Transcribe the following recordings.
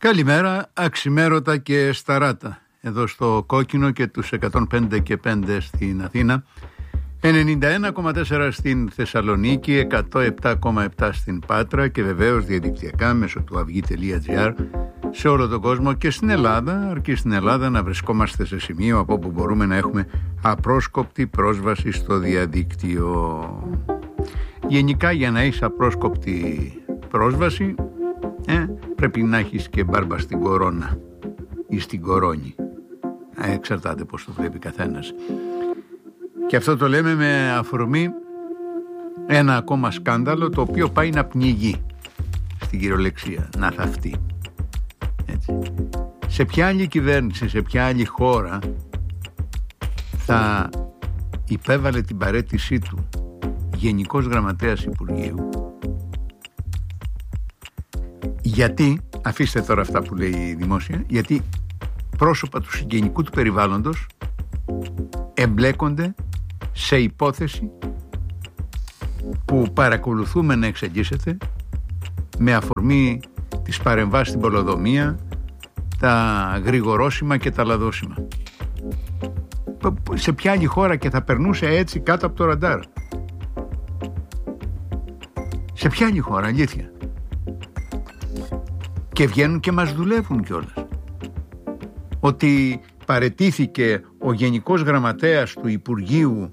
Καλημέρα, αξιμέρωτα και σταράτα. Εδώ στο Κόκκινο και τους 105 και 5 στην Αθήνα, 91,4 στην Θεσσαλονίκη, 107,7 στην Πάτρα και βεβαίως διαδικτυακά μέσω του αυγή.gr σε όλο τον κόσμο και στην Ελλάδα, αρκεί στην Ελλάδα να βρισκόμαστε σε σημείο από όπου μπορούμε να έχουμε απρόσκοπτη πρόσβαση στο διαδίκτυο. Γενικά, για να έχεις απρόσκοπτη πρόσβαση πρέπει να έχεις και μπάρμπα στην κορώνα ή στην κορώνη, εξαρτάται πως το βλέπει καθένας. Και αυτό το λέμε με αφορμή ένα ακόμα σκάνδαλο, το οποίο πάει να πνιγεί, στην κυριολεξία, να θαυτεί. Έτσι. Σε ποια άλλη κυβέρνηση, σε ποια άλλη χώρα θα υπέβαλε την παραίτησή του Γενικός Γραμματέας Υπουργείου? Γιατί, αφήστε τώρα αυτά που λέει η δημόσια, γιατί πρόσωπα του συγγενικού του περιβάλλοντος εμπλέκονται σε υπόθεση που παρακολουθούμε να εξαγγίσεται με αφορμή τις παρεμβάσεις στην πολεοδομία, τα γρηγορόσημα και τα λαδόσημα. Σε ποια άλλη χώρα και θα περνούσε έτσι κάτω από το ραντάρ? Σε ποια άλλη χώρα, αλήθεια? Και βγαίνουν και μας δουλεύουν κιόλας ότι παραιτήθηκε ο Γενικός Γραμματέας του Υπουργείου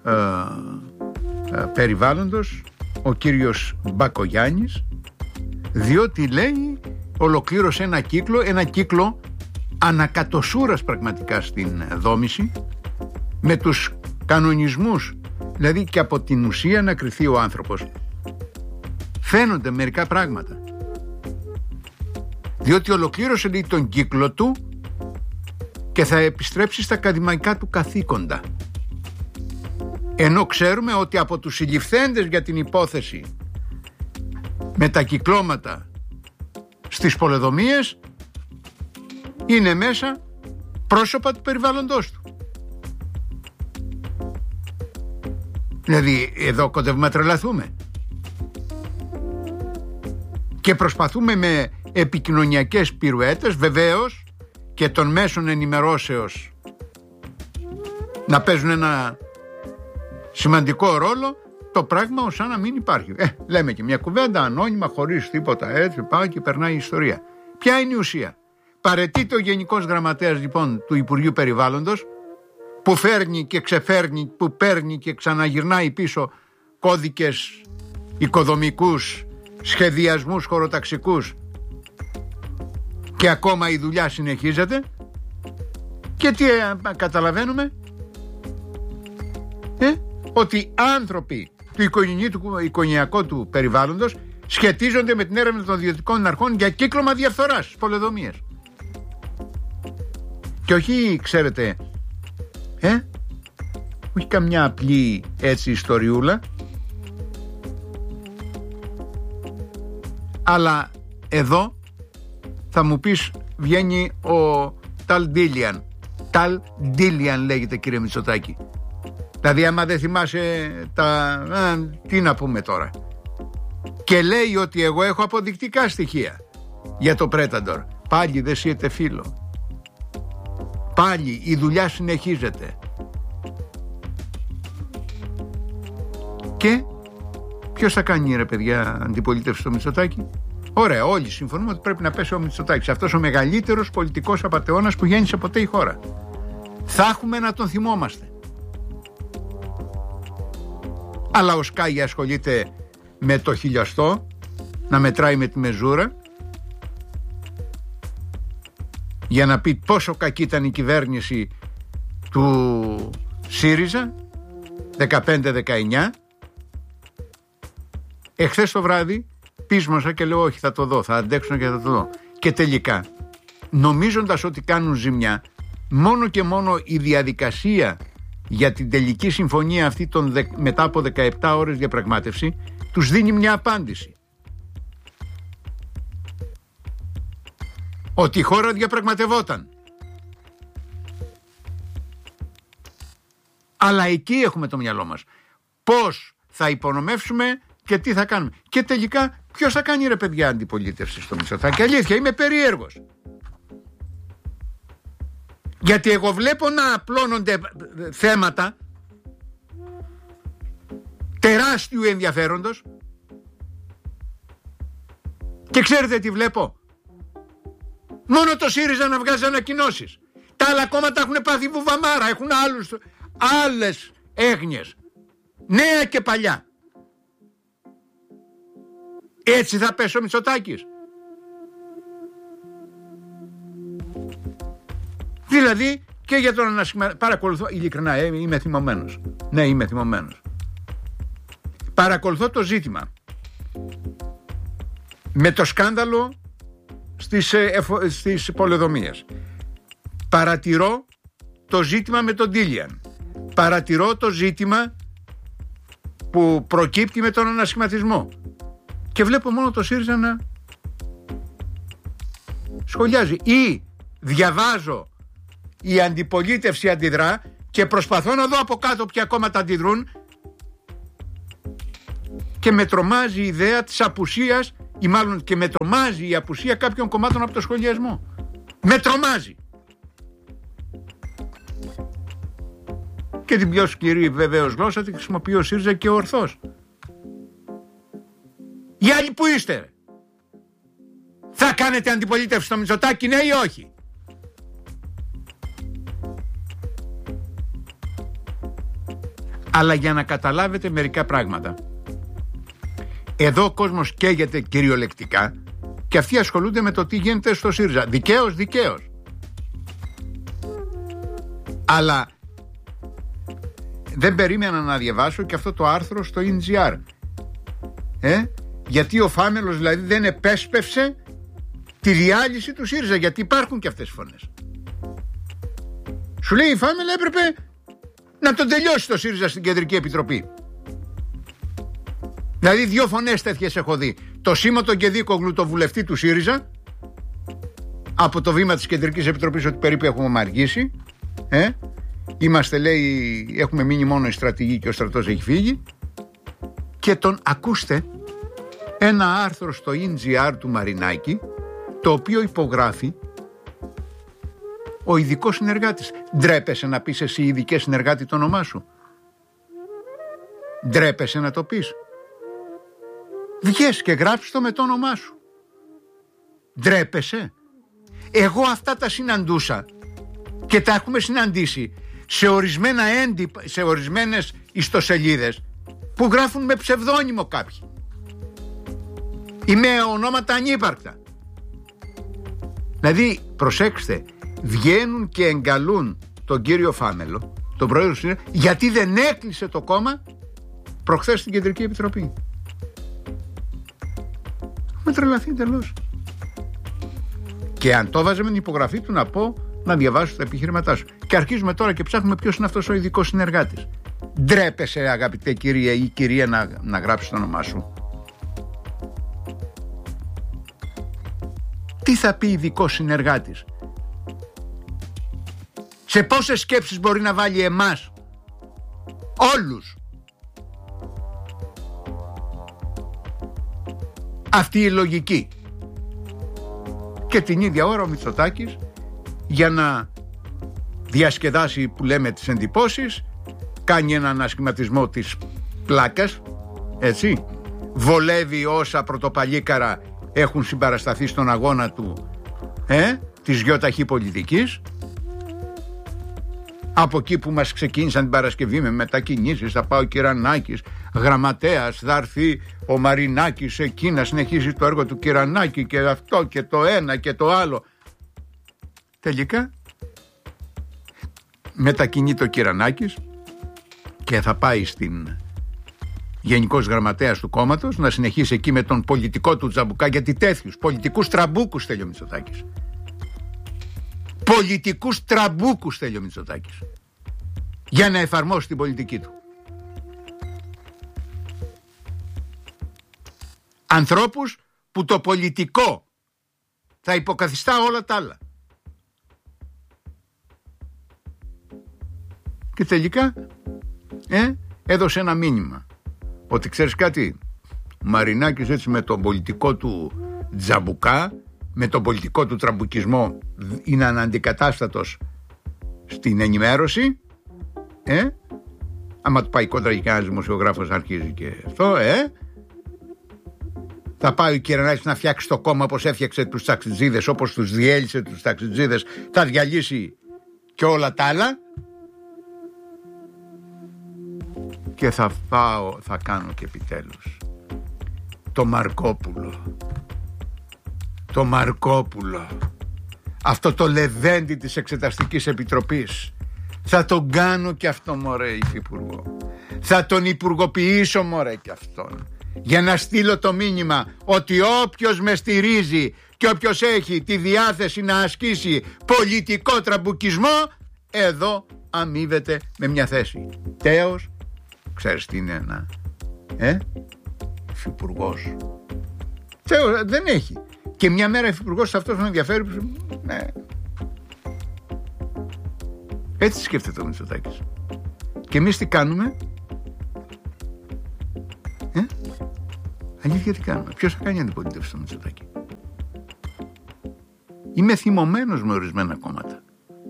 Περιβάλλοντος, ο κύριος Μπακογιάννης, διότι, λέει, ολοκλήρωσε ένα κύκλο ανακατοσούρας πραγματικά στην δόμηση, με τους κανονισμούς, δηλαδή και από την ουσία να κριθεί ο άνθρωπος. Φαίνονται μερικά πράγματα, διότι ολοκλήρωσε, λέει, τον κύκλο του και θα επιστρέψει στα ακαδημαϊκά του καθήκοντα. Ενώ ξέρουμε ότι από τους συλληφθέντες για την υπόθεση με τα κυκλώματα στις πολεοδομίες είναι μέσα πρόσωπα του περιβάλλοντος του. Δηλαδή εδώ κοντεύουμε να τρελαθούμε και προσπαθούμε με επικοινωνιακές πυρουέτες, βεβαίως, και των μέσων ενημερώσεως να παίζουν ένα σημαντικό ρόλο, το πράγμα ως να μην υπάρχει. Λέμε και μια κουβέντα ανώνυμα, χωρίς τίποτα, έτσι πάει και περνάει η ιστορία. Ποια είναι η ουσία? Παραιτείται ο Γενικός Γραμματέας, λοιπόν, του Υπουργείου Περιβάλλοντος, που φέρνει και ξεφέρνει, που παίρνει και ξαναγυρνάει πίσω κώδικες οικοδομικούς, σχεδιασμούς χωροταξικούς, και ακόμα η δουλειά συνεχίζεται. Και τι καταλαβαίνουμε? Ότι άνθρωποι του οικογενειακού του περιβάλλοντος σχετίζονται με την έρευνα των ιδιωτικών αρχών για κύκλωμα διαφθοράς στις πολεοδομίες. Και όχι, ξέρετε, όχι καμιά απλή έτσι ιστοριούλα, αλλά εδώ θα μου πεις, βγαίνει ο Ταλ Ντίλιαν λέγεται, κύριε Μητσοτάκη. Δηλαδή άμα δεν θυμάσαι τι να πούμε τώρα. Και λέει ότι εγώ έχω αποδεικτικά στοιχεία για το Πρέταντορ. Πάλι δεν σύεται φίλο. Πάλι η δουλειά συνεχίζεται. Και ποιος θα κάνει, ρε παιδιά, αντιπολίτευση στο Μητσοτάκη? Ωραία, όλοι συμφωνούμε ότι πρέπει να πέσει ο Μητσοτάκης, αυτός ο μεγαλύτερος πολιτικός απατεώνας που γέννησε ποτέ η χώρα. Θα έχουμε να τον θυμόμαστε. Αλλά ο Σκάγια ασχολείται με το χιλιαστό, να μετράει με τη μεζούρα, για να πει πόσο κακή ήταν η κυβέρνηση του ΣΥΡΙΖΑ 15-19. Εχθές το βράδυ πείσμωσα και λέω όχι, θα το δω, θα αντέξω και θα το δω. Και τελικά, νομίζοντας ότι κάνουν ζημιά, μόνο και μόνο η διαδικασία για την τελική συμφωνία αυτή μετά από 17 ώρες διαπραγμάτευση τους δίνει μια απάντηση. Ότι η χώρα διαπραγματευόταν. Αλλά εκεί έχουμε το μυαλό μας. Πώς θα υπονομεύσουμε και τι θα κάνουμε. Και τελικά Ποιος θα κάνει ρε παιδιά αντιπολίτευση στο Μητσοτάκη? Αλήθεια, είμαι περίεργος. Γιατί εγώ βλέπω να απλώνονται θέματα τεράστιου ενδιαφέροντος και ξέρετε τι βλέπω? Μόνο το ΣΥΡΙΖΑ να βγάζει ανακοινώσεις. Τα άλλα κόμματα έχουν πάθει βουβαμάρα, έχουν άλλες έγνοιες, νέα και παλιά. Έτσι θα πέσει ο Μητσοτάκης? Δηλαδή και για τον ανασχηματισμό. Παρακολουθώ, ειλικρινά είμαι θυμωμένος. Ναι, είμαι θυμωμένος. Παρακολουθώ το ζήτημα με το σκάνδαλο στις πολεοδομίες. Παρατηρώ το ζήτημα με τον Τίλιαν. Παρατηρώ το ζήτημα που προκύπτει με τον ανασχηματισμό. Και βλέπω μόνο το ΣΥΡΙΖΑ να σχολιάζει. Ή διαβάζω η αντιπολίτευση αντιδρά και προσπαθώ να δω από κάτω ποια κόμματα αντιδρούν και με τρομάζει η ιδέα της απουσίας, ή μάλλον και με τρομάζει η απουσία κάποιων κομμάτων από το σχολιασμό. Με τρομάζει. Και την πιο σκληρή βεβαίως γλώσσα τη χρησιμοποιεί ο ΣΥΡΙΖΑ και ορθώς. Οι άλλοι που είστε? Θα κάνετε αντιπολίτευση στο Μητσοτάκη, ναι ή όχι? Αλλά για να καταλάβετε μερικά πράγματα. Εδώ ο κόσμος καίγεται κυριολεκτικά και αυτοί ασχολούνται με το τι γίνεται στο ΣΥΡΙΖΑ. Δικαίως. Αλλά δεν περίμενα να διαβάσω και αυτό το άρθρο στο NGR. Γιατί ο Φάμελος δηλαδή δεν επέσπευσε τη διάλυση του ΣΥΡΙΖΑ, γιατί υπάρχουν και αυτές οι φωνές. Σου λέει η Φάμελα έπρεπε να τον τελειώσει το ΣΥΡΙΖΑ στην Κεντρική Επιτροπή. Δηλαδή 2 φωνές τέτοιες έχω δει. Το Σίμω τον Κεδίκογλου, το βουλευτή του ΣΥΡΙΖΑ, από το βήμα της Κεντρικής Επιτροπής ότι περίπου έχουμε αργήσει. Είμαστε, λέει, έχουμε μείνει μόνο η στρατηγή και ο στρατός έχει φύγει. Και τον ακούστε ένα άρθρο στο NGR του Μαρινάκη, το οποίο υπογράφει ο ειδικός συνεργάτης. Ντρέπεσαι να πεις εσύ ειδικέ συνεργάτη το όνομά σου? Ντρέπεσαι να το πεις? Βγες και γράψεις το με το όνομά σου. Ντρέπεσαι? Εγώ αυτά τα συναντούσα και τα έχουμε συναντήσει σε ορισμένες ιστοσελίδες που γράφουν με ψευδόνυμο κάποιοι ή με ονόματα ανύπαρκτα. Δηλαδή, προσέξτε, βγαίνουν και εγκαλούν τον κύριο Φάμελο, τον πρόεδρο του ΣΥΡΙΖΑ, γιατί δεν έκλεισε το κόμμα προχθές στην Κεντρική Επιτροπή. Με τρελαθεί εντελώς. Και αν το βάζε με την υπογραφή του, να πω, να διαβάσω τα επιχειρήματά σου. Και αρχίζουμε τώρα και ψάχνουμε ποιος είναι αυτός ο ειδικός συνεργάτης. Ντρέπεσαι, αγαπητέ κυρία ή κυρία, να γράψεις το όνομά σου? Τι θα πει ειδικός συνεργάτης? Σε πόσες σκέψεις μπορεί να βάλει εμάς όλους αυτή η λογική? Και την ίδια ώρα ο Μητσοτάκης, για να διασκεδάσει, που λέμε, τις εντυπώσεις, κάνει έναν ανασχηματισμό της πλάκας, έτσι, βολεύει όσα πρωτοπαλίκαρα έχουν συμπαρασταθεί στον αγώνα του της γιοταχή πολιτικής. Από εκεί που μας ξεκίνησαν την Παρασκευή με μετακινήσεις, θα πάει ο Κυρανάκης γραμματέας, θα έρθει ο Μαρινάκης εκεί να συνεχίσει το έργο του Κυρανάκη και αυτό και το ένα και το άλλο. Τελικά μετακινείται ο Κυρανάκης και θα πάει στην Γενικός Γραμματέας του κόμματος να συνεχίσει εκεί με τον πολιτικό του τζαμπουκά, γιατί τέτοιους πολιτικούς τραμπούκους θέλει ο Μητσοτάκης. Πολιτικούς τραμπούκους θέλει ο Μητσοτάκης για να εφαρμόσει την πολιτική του. Ανθρώπους που το πολιτικό θα υποκαθιστά όλα τα άλλα. Και τελικά έδωσε ένα μήνυμα ότι, ξέρεις κάτι, Μαρινάκης έτσι με τον πολιτικό του τζαμπουκά, με τον πολιτικό του τραμπουκισμό είναι αναντικατάστατος στην ενημέρωση. Άμα του πάει κόντρα και ένας δημοσιογράφος αρχίζει και αυτό, θα πάει ο Κυρανάκης να φτιάξει το κόμμα όπως έφτιαξε τους ταξιτζίδες, όπως τους διέλυσε τους ταξιτζίδες, θα διαλύσει και όλα τα άλλα. Και θα κάνω και επιτέλους το Μαρκόπουλο, αυτό το λεβέντι της Εξεταστικής Επιτροπής, θα τον κάνω και αυτό, μωρέ, υφυπουργό. Θα τον υπουργοποιήσω, μωρέ, και αυτόν, για να στείλω το μήνυμα ότι όποιος με στηρίζει και όποιος έχει τη διάθεση να ασκήσει πολιτικό τραμπουκισμό, εδώ αμείβεται με μια θέση. Τέος, ξέρεις τι είναι ένα υφυπουργός? Τέος δεν έχει. Και μια μέρα υφυπουργός αυτός με ενδιαφέρει. Ναι. Έτσι σκέφτεται ο Μητσοτάκης. Και εμείς τι κάνουμε? Αλήθεια τι κάνουμε? Ποιος θα κάνει αντιπολίτευση στο Μητσοτάκη? Είμαι θυμωμένος με ορισμένα κόμματα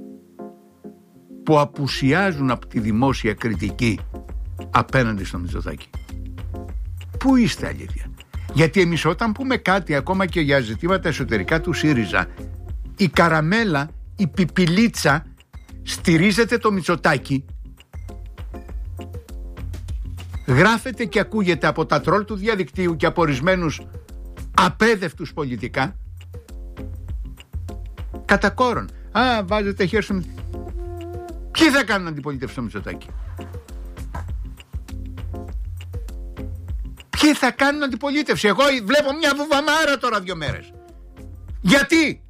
που απουσιάζουν από τη δημόσια κριτική απέναντι στο Μητσοτάκη. Πού είστε, αλήθεια? Γιατί εμείς όταν πούμε κάτι ακόμα και για ζητήματα εσωτερικά του ΣΥΡΙΖΑ, η καραμέλα, η πιπιλίτσα στηρίζεται το Μητσοτάκη, γράφεται και ακούγεται από τα τρόλ του διαδικτύου και από ορισμένους απέδευτους πολιτικά κατά κόρον. Βάζετε χέρι στο Μητσοτάκη. Ποιοι θα κάνουν αντιπολίτευση στο Μητσοτάκη? Ποιοι θα κάνουν αντιπολίτευση? Εγώ βλέπω μια βουβαμάρα τώρα 2 μέρες. Γιατί?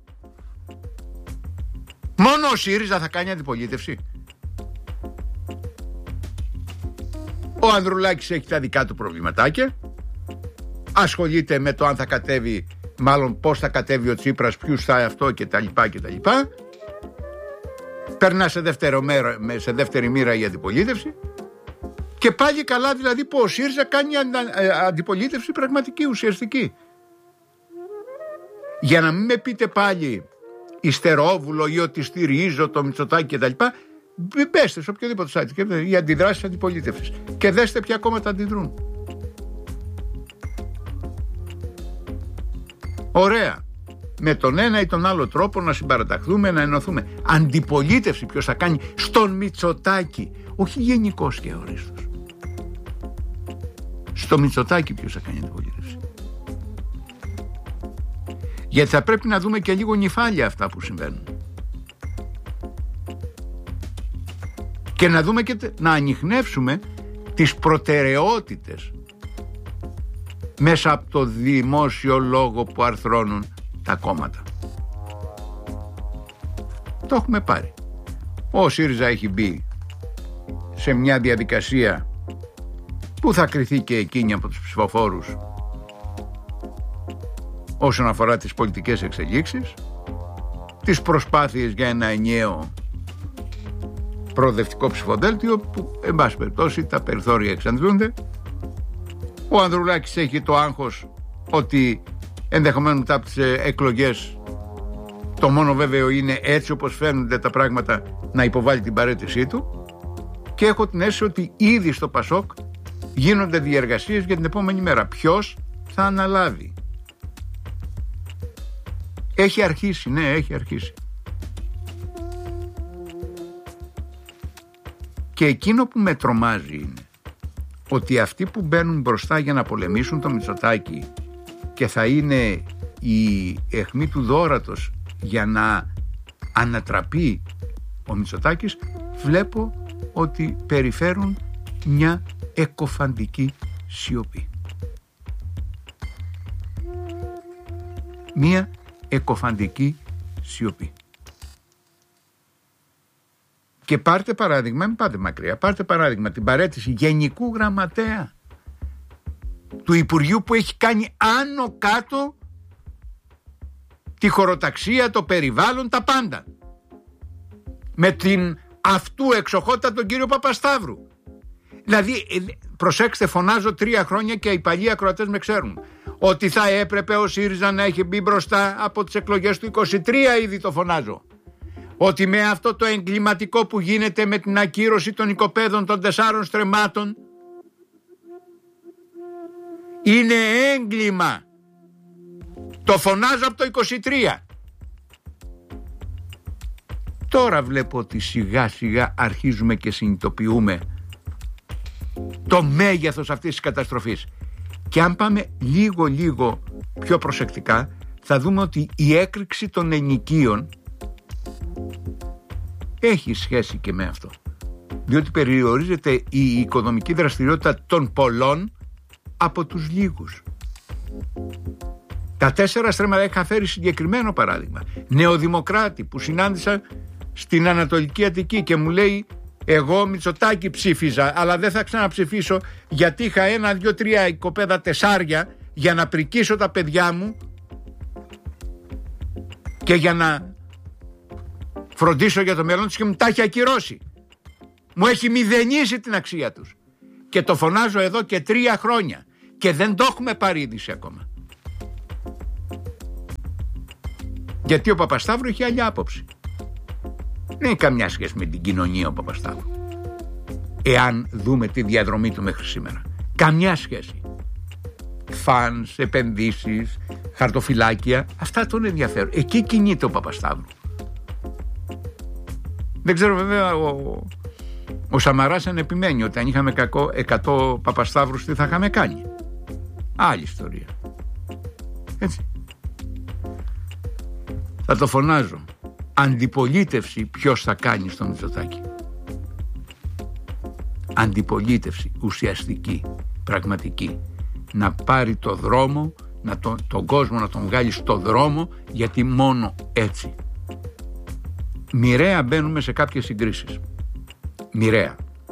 Μόνο ο ΣΥΡΙΖΑ θα κάνει αντιπολίτευση? Ο Ανδρουλάκης έχει τα δικά του προβληματάκια, ασχολείται με το αν θα κατέβει, μάλλον πώς θα κατέβει ο Τσίπρας, ποιους θα αυτό κτλ. Περνά σε δεύτερη μοίρα η αντιπολίτευση. Και πάλι καλά δηλαδή που ο ΣΥΡΙΖΑ κάνει αντιπολίτευση πραγματική, ουσιαστική. Για να μην με πείτε πάλι Ιστερόβουλο ή ότι στηρίζω το Μητσοτάκη κτλ. Μπέστε σε οποιοδήποτε site και οι αντιδράσεις αντιπολίτευσης και δέστε ποια κόμματα αντιδρούν. Ωραία. Με τον ένα ή τον άλλο τρόπο να συμπαραταχθούμε, να ενωθούμε. Αντιπολίτευση ποιος θα κάνει στον Μητσοτάκη? Όχι γενικός και ορίστος. Στο Μητσοτάκη ποιος θα κάνει αντιπολίτευση? Γιατί θα πρέπει να δούμε και λίγο νυφάλια αυτά που συμβαίνουν. Και να δούμε και να ανιχνεύσουμε τις προτεραιότητες μέσα από το δημόσιο λόγο που αρθρώνουν τα κόμματα. Το έχουμε πάρει. Ο ΣΥΡΙΖΑ έχει μπει σε μια διαδικασία που θα κριθεί και εκείνη από τους ψηφοφόρους όσον αφορά τις πολιτικές εξελίξεις, τις προσπάθειες για ένα ενιαίο προοδευτικό ψηφοδέλτιο που εν πάση περιπτώσει τα περιθώρια εξαντλούνται. Ο Ανδρουλάκης έχει το άγχος ότι ενδεχομένως μετά από τις εκλογές, το μόνο βέβαιο είναι έτσι όπως φαίνονται τα πράγματα, να υποβάλει την παραίτησή του. Και έχω την αίσθηση ότι ήδη στο ΠΑΣΟΚ γίνονται διεργασίες για την επόμενη μέρα. Ποιος θα αναλάβει? Έχει αρχίσει, ναι, έχει αρχίσει. Και εκείνο που με τρομάζει είναι ότι αυτοί που μπαίνουν μπροστά για να πολεμήσουν το Μητσοτάκη και θα είναι η αιχμή του δώρατος για να ανατραπεί ο Μητσοτάκης, βλέπω ότι περιφέρουν μια εκοφαντική σιωπή. Μια εκοφαντική σιωπή. Και πάρτε παράδειγμα, μην πάτε μακριά, πάρτε παράδειγμα την παραίτηση γενικού γραμματέα του Υπουργείου που έχει κάνει άνω κάτω τη χωροταξία, το περιβάλλον, τα πάντα. Με την αυτού εξοχότητα τον κύριο Παπασταύρου. Δηλαδή προσέξτε, φωνάζω 3 χρόνια και οι παλιοί ακροατές με ξέρουν ότι θα έπρεπε ο ΣΥΡΙΖΑ να έχει μπει μπροστά από τις εκλογές του 23, ήδη το φωνάζω. Ότι με αυτό το εγκληματικό που γίνεται με την ακύρωση των οικοπαίδων των 4 στρεμμάτων είναι έγκλημα. Το φωνάζω από το 23. Τώρα βλέπω ότι σιγά σιγά αρχίζουμε και συνειδητοποιούμε το μέγεθος αυτής της καταστροφής. Και αν πάμε λίγο πιο προσεκτικά, θα δούμε ότι η έκρηξη των ενοικίων έχει σχέση και με αυτό. Διότι περιορίζεται η οικονομική δραστηριότητα των πολλών από τους λίγους. Τα 4 στρέμματα είχα φέρει συγκεκριμένο παράδειγμα. Νεοδημοκράτη που συνάντησα στην Ανατολική Αττική και μου λέει, εγώ Μητσοτάκη ψήφιζα, αλλά δεν θα ξαναψηφίσω γιατί είχα 1, 2, 3 οικοπαίδα 4 για να πρικίσω τα παιδιά μου και για να φροντίσω για το μέλλον τους, και μου τα έχει ακυρώσει. Μου έχει μηδενίσει την αξία τους. Και το φωνάζω εδώ και 3 χρόνια και δεν το έχουμε πάρει είδηση ακόμα. Γιατί ο Παπασταύρου έχει άλλη άποψη. Δεν έχει καμιά σχέση με την κοινωνία ο Παπασταύρου. Εάν δούμε τη διαδρομή του μέχρι σήμερα. Καμιά σχέση. Φανς, επενδύσεις, χαρτοφυλάκια, αυτά τον ενδιαφέρουν. Εκεί κινείται ο Παπασταύρου. Δεν ξέρω βέβαια ο Σαμαράς αν επιμένει ότι αν είχαμε 100 Παπασταύρους τι θα είχαμε κάνει. Άλλη ιστορία. Έτσι. Θα το φωνάζω. Αντιπολίτευση ποιος θα κάνει στο Μητσοτάκη. Αντιπολίτευση ουσιαστική, πραγματική. Να πάρει το δρόμο, τον κόσμο να τον βγάλει στο δρόμο, γιατί μόνο έτσι. Μοιραία μπαίνουμε σε κάποιες συγκρίσεις. Μοιραία.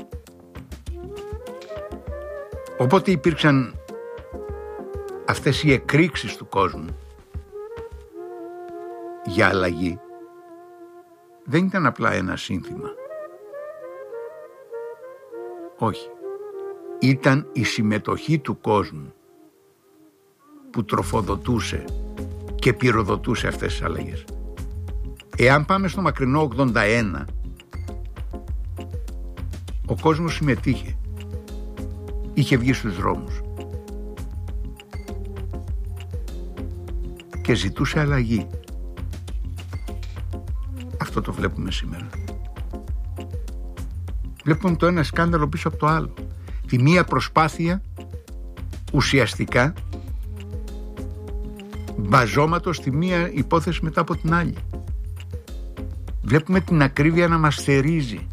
Οπότε υπήρξαν αυτές οι εκρήξεις του κόσμου για αλλαγή. Δεν ήταν απλά ένα σύνθημα. Όχι. Ήταν η συμμετοχή του κόσμου που τροφοδοτούσε και πυροδοτούσε αυτές τις αλλαγές. Εάν πάμε στο μακρινό 81, ο κόσμος συμμετείχε. Είχε βγει στους δρόμους και ζητούσε αλλαγή. Αυτό το βλέπουμε σήμερα. Βλέπουμε το ένα σκάνδαλο πίσω από το άλλο. Τη μία προσπάθεια ουσιαστικά μπαζώματος, τη μία υπόθεση μετά από την άλλη. Βλέπουμε την ακρίβεια να μας θερίζει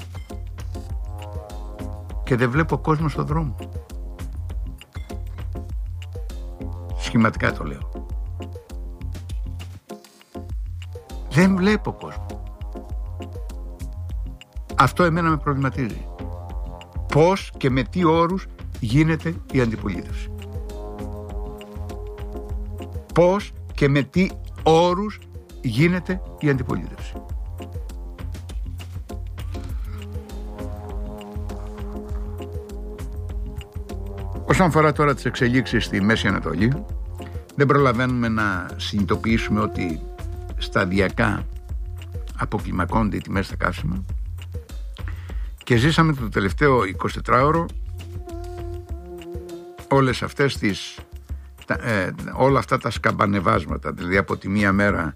και δεν βλέπω κόσμο στον δρόμο. Σχηματικά το λέω. Δεν βλέπω κόσμο. Αυτό εμένα με προβληματίζει. Πώς και με τι όρους γίνεται η αντιπολίτευση. Πώς και με τι όρους γίνεται η αντιπολίτευση. Όσον αφορά τώρα τις εξελίξεις στη Μέση Ανατολή, δεν προλαβαίνουμε να συνειδητοποιήσουμε ότι σταδιακά αποκλιμακώνται οι τιμές στα καύσιμα και ζήσαμε το τελευταίο 24ωρο όλες αυτές όλα αυτά τα σκαμπανεβάσματα. Δηλαδή από τη μία μέρα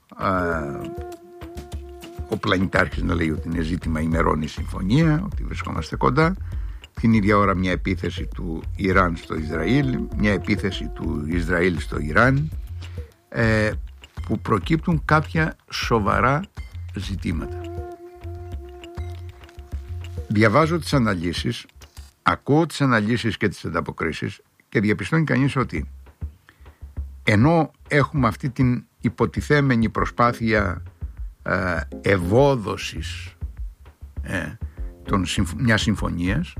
ο πλανητάρχης να λέει ότι είναι ζήτημα ημερών η συμφωνία, ότι βρισκόμαστε κοντά, την ίδια ώρα μια επίθεση του Ιράν στο Ισραήλ, μια επίθεση του Ισραήλ στο Ιράν, που προκύπτουν κάποια σοβαρά ζητήματα. Διαβάζω τις αναλύσεις, ακούω τις αναλύσεις και τις ανταποκρίσεις και διαπιστώνει κανείς ότι ενώ έχουμε αυτή την υποτιθέμενη προσπάθεια ευόδοσης μιας συμφωνίας,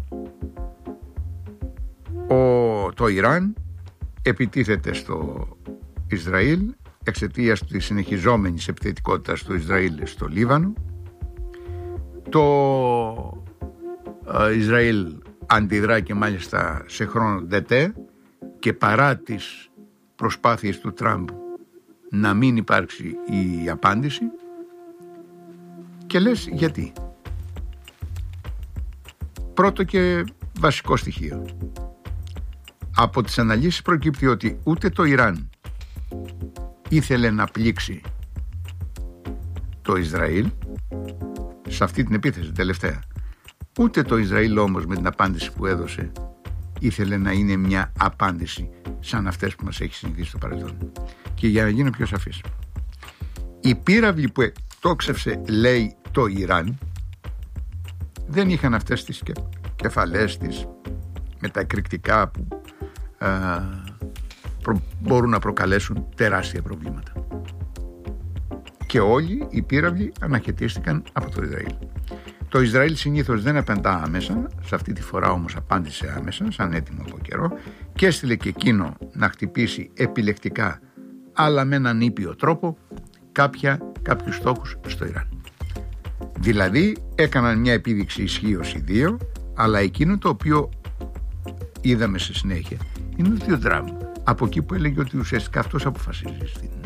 το Ιράν επιτίθεται στο Ισραήλ εξαιτίας της συνεχιζόμενης επιθετικότητας του Ισραήλ στο Λίβανο. Το Ισραήλ αντιδρά και μάλιστα σε χρόνο ντετέ, και παρά τις προσπάθειες του Τραμπ να μην υπάρξει η απάντηση, και λες γιατί. Πρώτο και βασικό στοιχείο. Από τις αναλύσεις προκύπτει ότι ούτε το Ιράν ήθελε να πλήξει το Ισραήλ σε αυτή την επίθεση τελευταία. Ούτε το Ισραήλ όμως με την απάντηση που έδωσε ήθελε να είναι μια απάντηση σαν αυτές που μας έχει συνηθίσει στο παρελθόν. Και για να γίνω πιο σαφής, οι πύραυλοι που εκτόξευσε, λέει, το Ιράν δεν είχαν αυτές τις κεφαλές της με τα εκρηκτικά που μπορούν να προκαλέσουν τεράστια προβλήματα. Και όλοι οι πύραυλοι αναχαιτίστηκαν από το Ισραήλ. Το Ισραήλ συνήθως δεν απαντά άμεσα, σε αυτή τη φορά όμως απάντησε άμεσα, σαν έτοιμο από καιρό, και έστειλε και εκείνο να χτυπήσει επιλεκτικά, αλλά με έναν ήπιο τρόπο, κάποιους στόχους στο Ιράν. Δηλαδή έκαναν μια επίδειξη ισχύως οι δύο, αλλά εκείνο το οποίο είδαμε στη συνέχεια είναι ότι ο Τραμπ, από εκεί που έλεγε ότι ουσιαστικά αυτός αποφασίζει στην